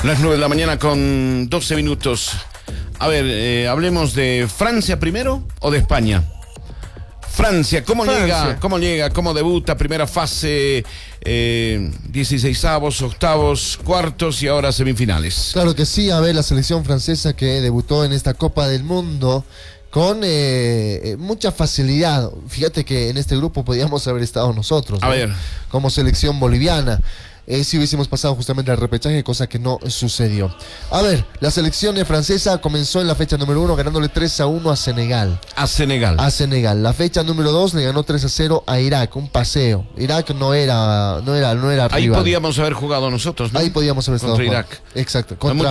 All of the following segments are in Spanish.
Las 9 de la mañana con 12 minutos. A ver, hablemos de Francia primero o de España. Francia, ¿cómo llega? ¿Cómo debuta? Primera fase, 16avos, octavos, cuartos y ahora semifinales. Claro que sí, a ver, la selección francesa que debutó en esta Copa del Mundo con mucha facilidad. Fíjate que en este grupo podíamos haber estado nosotros, ¿no? A ver. Como selección boliviana. Si hubiésemos pasado justamente al repechaje, cosa que no sucedió. A ver, la selección francesa comenzó en la fecha número 1 ganándole 3-1 a Senegal. A Senegal. La fecha número 2 le ganó 3-0 a Irak, un paseo. Irak no era Ahí rival. podíamos haber jugado nosotros, ¿no? Ahí podíamos haber estado contra jugando. Irak. Exacto, contra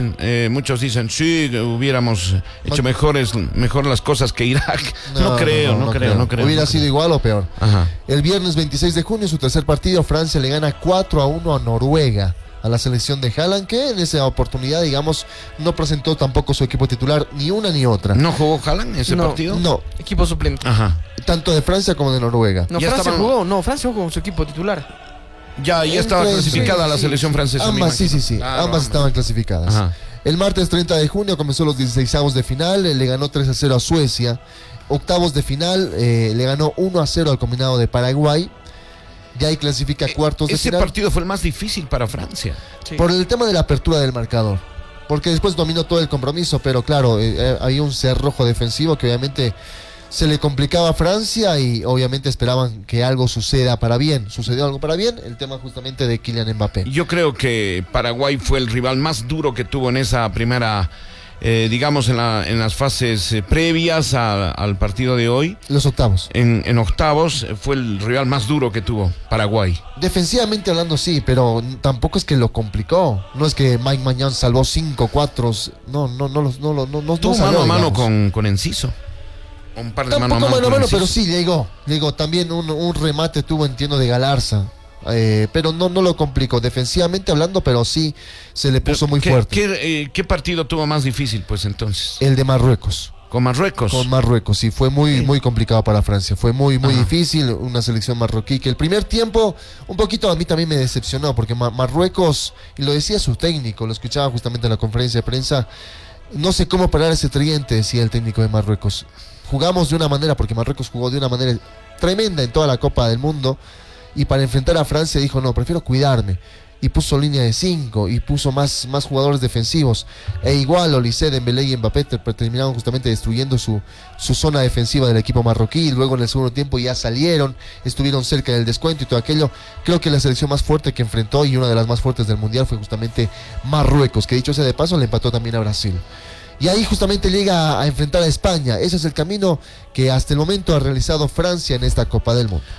Muchos dicen, sí, hubiéramos hecho mejor las cosas que Irak. No creo. Hubiera sido igual o peor. Ajá. El viernes 26 de junio, su tercer partido, Francia le gana 4-1 a Noruega, a la selección de Haaland, que en esa oportunidad, digamos, no presentó tampoco su equipo titular, ni una ni otra. ¿No jugó Haaland ese partido? No. Equipo suplente. Ajá. Tanto de Francia como de Noruega. Francia jugó con su equipo titular. Ya estaba clasificada la selección francesa. Ambas, sí. Ambas estaban clasificadas. Ajá. El martes 30 de junio comenzó los 16avos de final, le ganó 3-0 a Suecia. Octavos de final, le ganó 1-0 al combinado de Paraguay. Ya ahí clasifica cuartos de final. Ese partido fue el más difícil para Francia. Sí. Por el tema de la apertura del marcador. Porque después dominó todo el compromiso, pero claro, había un cerrojo defensivo que obviamente se le complicaba a Francia y obviamente esperaban que algo suceda para bien. Sucedió algo para bien, el tema justamente de Kylian Mbappé. Yo creo que Paraguay fue el rival más duro que tuvo en esa primera, digamos en las fases previas al partido de hoy. Los octavos. En octavos fue el rival más duro que tuvo Paraguay. Defensivamente hablando sí, pero tampoco es que lo complicó. No es que Mike Mañán salvó 5-4. No Tuvo salió, mano a mano digamos. con Enciso. Un par de Tampoco mano a mano, pero sí llegó. También un remate tuvo, entiendo, de Galarza. Pero no lo complicó defensivamente hablando, pero sí se le puso muy fuerte. ¿Qué partido tuvo más difícil, pues, entonces? El de Marruecos. ¿Con Marruecos? Con Marruecos, sí, fue muy complicado para Francia. Fue muy difícil, una selección marroquí que el primer tiempo un poquito a mí también me decepcionó, porque Marruecos, y lo decía su técnico, lo escuchaba justamente en la conferencia de prensa, no sé cómo parar ese tridente, decía el técnico de Marruecos. Jugamos de una manera, porque Marruecos jugó de una manera tremenda en toda la Copa del Mundo, y para enfrentar a Francia dijo, no, prefiero cuidarme, y puso línea de 5 y puso más jugadores defensivos, e igual Olise, Dembélé y Mbappé terminaron justamente destruyendo su zona defensiva del equipo marroquí, y luego en el segundo tiempo ya salieron, estuvieron cerca del descuento y todo aquello. Creo que la selección más fuerte que enfrentó y una de las más fuertes del Mundial fue justamente Marruecos, que dicho sea de paso le empató también a Brasil. Y ahí justamente llega a enfrentar a España. Ese es el camino que hasta el momento ha realizado Francia en esta Copa del Mundo.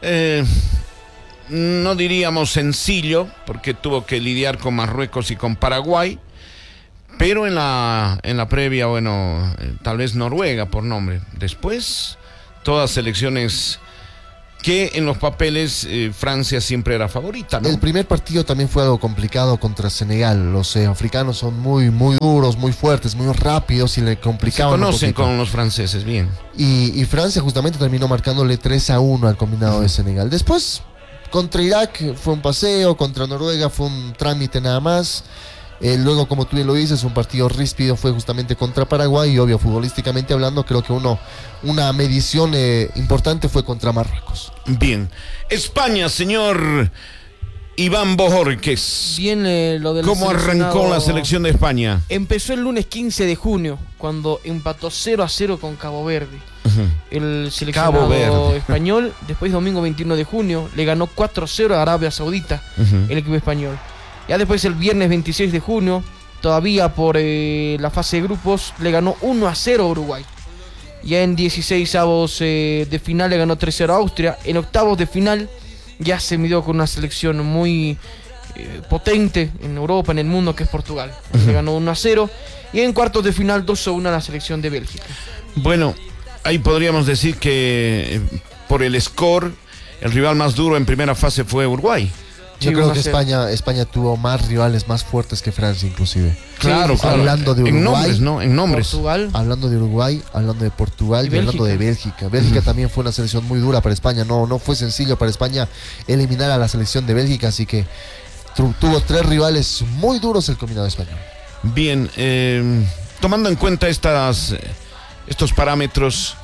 No diríamos sencillo, porque tuvo que lidiar con Marruecos y con Paraguay, pero en la previa, bueno, tal vez Noruega por nombre. Después, todas selecciones que en los papeles Francia siempre era favorita, ¿no? El primer partido también fue algo complicado contra Senegal. Los africanos son muy duros, muy fuertes, muy rápidos y le complicaban. Se conocen con los franceses bien. Y Francia justamente terminó marcándole 3-1 al combinado de Senegal. Después, contra Irak fue un paseo, contra Noruega fue un trámite nada más. Luego, como tú bien lo dices, un partido ríspido fue justamente contra Paraguay y obvio, futbolísticamente hablando, creo que una medición importante fue contra Marruecos. Bien. España, señor Iván Bojorquez. Bien, lo del ¿Cómo arrancó la selección de España? Empezó el lunes 15 de junio, cuando empató 0-0 con Cabo Verde. El seleccionado español. Después, domingo 21 de junio, le ganó 4-0 a Arabia Saudita, el equipo español. Ya después, el viernes 26 de junio, todavía por la fase de grupos, le ganó 1-0 a Uruguay. Ya en 16avos de final le ganó 3-0 a Austria. En octavos de final ya se midió con una selección muy potente en Europa, en el mundo, que es Portugal. Le ganó 1-0. Y en cuartos de final 2-1 a la selección de Bélgica. Bueno, ahí podríamos decir que por el score, el rival más duro en primera fase fue Uruguay. Yo creo que España tuvo más rivales más fuertes que Francia, inclusive. Claro. Hablando de Uruguay, en nombres, ¿no? En nombres. Portugal. Hablando de Uruguay, hablando de Portugal y hablando de Bélgica. Bélgica también fue una selección muy dura para España. No fue sencillo para España eliminar a la selección de Bélgica, así que tuvo 3 rivales muy duros el combinado español. Bien, tomando en cuenta estos parámetros,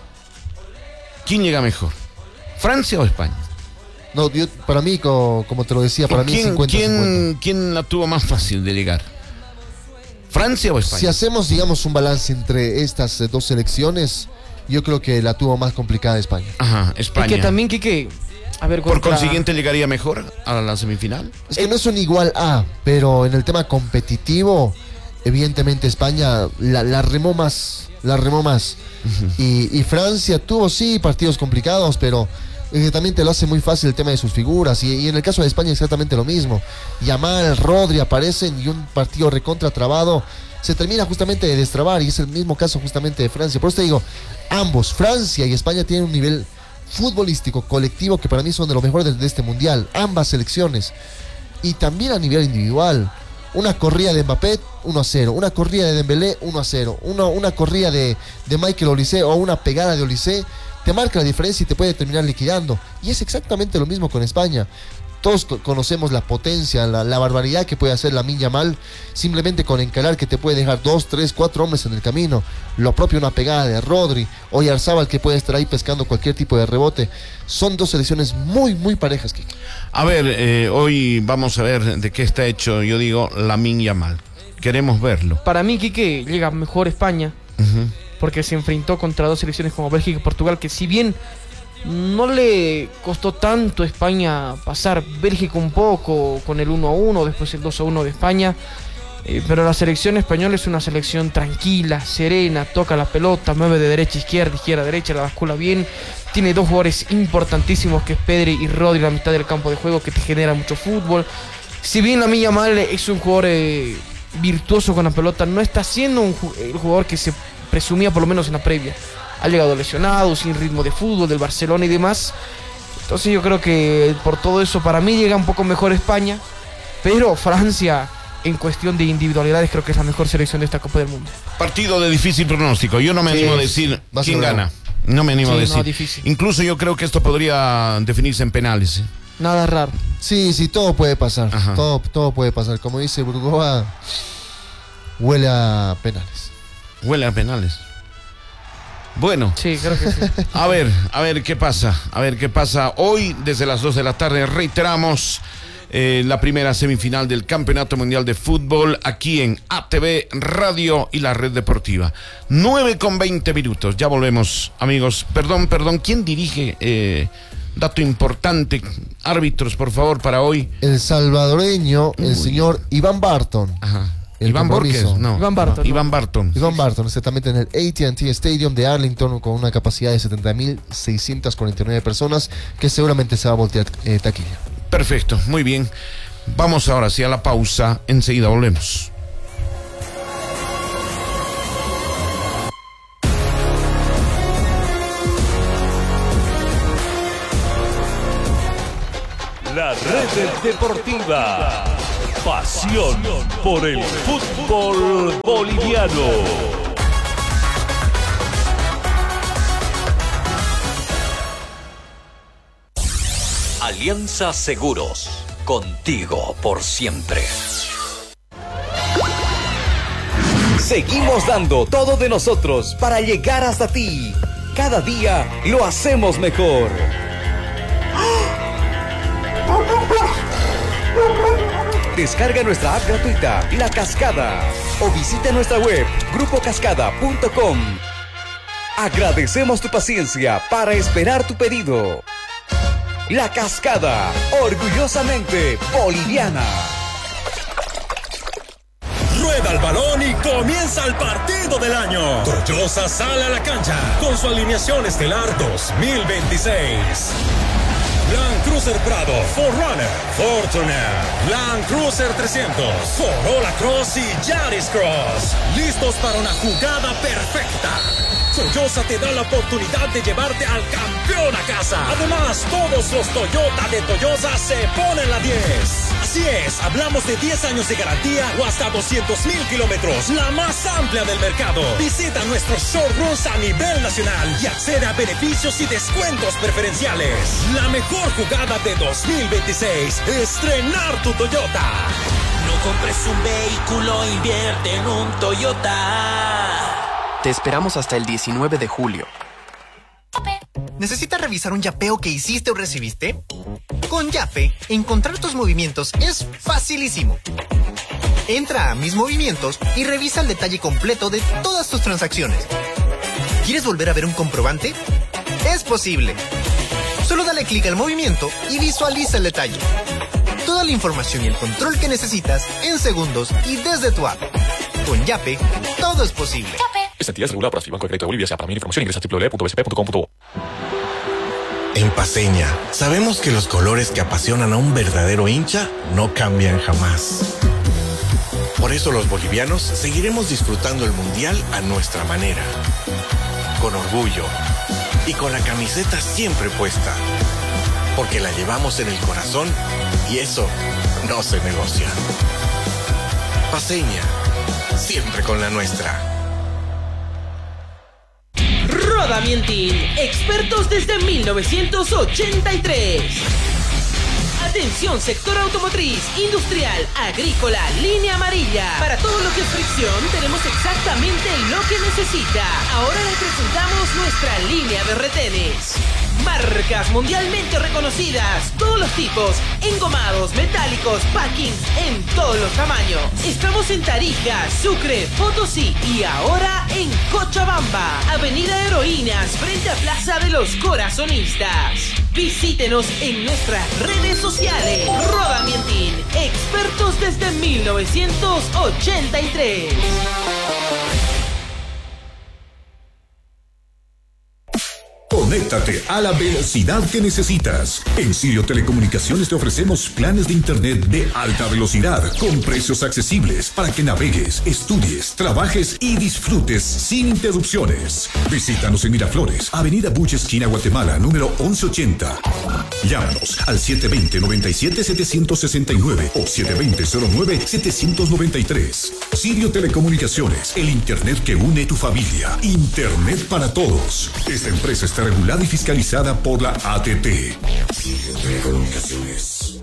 ¿quién llega mejor? ¿Francia o España? No, para mí, como te lo decía, para mí es 50-50. ¿Quién la tuvo más fácil de llegar? ¿Francia o España? Si hacemos, digamos, un balance entre estas 2 selecciones, yo creo que la tuvo más complicada España. Ajá, España. Es que también, Quique, a ver, por consiguiente, ¿llegaría mejor a la semifinal? Es que no es un igual A, pero en el tema competitivo, evidentemente España la remó más. Uh-huh. Y Francia tuvo, sí, partidos complicados, pero también te lo hace muy fácil el tema de sus figuras. Y en el caso de España exactamente lo mismo. Yamal, Rodri aparecen y un partido recontra trabado se termina justamente de destrabar, y es el mismo caso justamente de Francia. Por eso te digo, ambos, Francia y España, tienen un nivel futbolístico colectivo que para mí son de los mejores de este mundial, ambas selecciones. Y también a nivel individual, una corrida de Mbappé 1-0, una corrida de Dembélé 1-0, una corrida de Michael Olise o una pegada de Olise te marca la diferencia y te puede terminar liquidando. Y es exactamente lo mismo con España. Todos conocemos la potencia, la barbaridad que puede hacer Lamine Yamal simplemente con encarar, que te puede dejar 2, 3, 4 hombres en el camino. Lo propio una pegada de Rodri o Oyarzabal, que puede estar ahí pescando cualquier tipo de rebote. Son 2 selecciones muy, muy parejas, Kike. A ver, hoy vamos a ver de qué está hecho, yo digo, Lamine Yamal. Queremos verlo. Para mí, Quique, llega mejor España, porque se enfrentó contra 2 selecciones como Bélgica y Portugal, que si bien no le costó tanto a España pasar, Bélgica un poco con el 1-1, después el 2-1 de España, pero la selección española es una selección tranquila, serena, toca la pelota, mueve de derecha a izquierda, izquierda a derecha, la bascula bien, tiene 2 jugadores importantísimos que es Pedri y Rodri en la mitad del campo de juego, que te genera mucho fútbol. Si bien Lamine Yamal es un jugador virtuoso con la pelota, no está siendo el jugador que se presumía, por lo menos en la previa. Ha llegado lesionado, sin ritmo de fútbol, del Barcelona y demás. Entonces yo creo que por todo eso para mí llega un poco mejor España, pero Francia en cuestión de individualidades creo que es la mejor selección de esta Copa del Mundo. Partido de difícil pronóstico. Yo no me animo a decir quién gana. No me animo a decir. Difícil. Incluso yo creo que esto podría definirse en penales. Nada raro. Sí, todo puede pasar. Todo puede pasar. Como dice Burgoa, huele a penales. Huele a penales. Bueno, sí, creo que sí. A ver qué pasa. Hoy, desde las 2 de la tarde, reiteramos la primera semifinal del Campeonato Mundial de Fútbol aquí en ATV Radio y la Red Deportiva. 9:20. Ya volvemos, amigos. Perdón, ¿quién dirige? Dato importante. Árbitros, por favor, para hoy. El salvadoreño, el señor Iván Barton. Ajá. Iván Borges, no. Iván Barton. Iván Barton, exactamente, en el AT&T Stadium de Arlington, con una capacidad de 70.649 personas, que seguramente se va a voltear taquilla. Perfecto, muy bien. Vamos ahora sí a la pausa. Enseguida volvemos. La Red Deportiva. Pasión por el fútbol boliviano. Alianza Seguros. Contigo por siempre. Seguimos dando todo de nosotros para llegar hasta ti. Cada día lo hacemos mejor. Descarga nuestra app gratuita, La Cascada, o visita nuestra web, grupocascada.com. Agradecemos tu paciencia para esperar tu pedido. La Cascada, orgullosamente boliviana. Rueda el balón y comienza el partido del año. Toyosa sale a la cancha con su alineación estelar 2026. Land Cruiser Prado, 4Runner, Fortuner, Land Cruiser 300, Corolla Cross y Yaris Cross. Listos para una jugada perfecta. Toyosa te da la oportunidad de llevarte al campeón a casa. Además, todos los Toyota de Toyosa se ponen la 10. Así es, hablamos de 10 años de garantía o hasta 200,000 kilómetros, la más amplia del mercado. Visita nuestros showrooms a nivel nacional y accede a beneficios y descuentos preferenciales. La mejor jugada de 2026, estrenar tu Toyota. No compres un vehículo, invierte en un Toyota. Te esperamos hasta el 19 de julio. ¿Necesitas revisar un yapeo que hiciste o recibiste? Con Yape, encontrar tus movimientos es facilísimo. Entra a Mis Movimientos y revisa el detalle completo de todas tus transacciones. ¿Quieres volver a ver un comprobante? Es posible. Solo dale clic al movimiento y visualiza el detalle. Toda la información y el control que necesitas en segundos y desde tu app. Con Yape, todo es posible. Esta entidad es regulada por Banco de Crédito de Bolivia. Para mayor información ingresa a www.bsp.com.bo. En Paceña, sabemos que los colores que apasionan a un verdadero hincha no cambian jamás. Por eso los bolivianos seguiremos disfrutando el Mundial a nuestra manera. Con orgullo y con la camiseta siempre puesta. Porque la llevamos en el corazón y eso no se negocia. Paceña, siempre con la nuestra. Rodamientin, expertos desde 1983. Atención, sector automotriz, industrial, agrícola, línea amarilla. Para todo lo que es fricción, tenemos exactamente lo que necesita. Ahora les presentamos nuestra línea de retenes. Marcas mundialmente reconocidas, todos los tipos, engomados, metálicos, packings, en todos los tamaños. Estamos en Tarija, Sucre, Potosí y ahora en Cochabamba, Avenida Heroínas, frente a Plaza de los Corazonistas. Visítenos en nuestras redes sociales. Rodamientin, expertos desde 1983. Conéctate a la velocidad que necesitas. En Sirio Telecomunicaciones te ofrecemos planes de internet de alta velocidad con precios accesibles para que navegues, estudies, trabajes y disfrutes sin interrupciones. Visítanos en Miraflores, Avenida Buche, esquina Guatemala, número 1180. Llámanos al 720-97-769 o 720-09-793. Sirio Telecomunicaciones, el internet que une tu familia. Internet para todos. Esta empresa está regulada y fiscalizada por la ATT. Telecomunicaciones.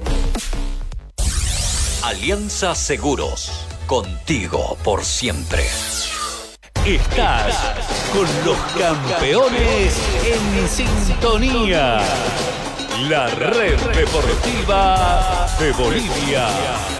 Alianza Seguros, contigo por siempre. Estás con los campeones en sintonía. La red deportiva de Bolivia.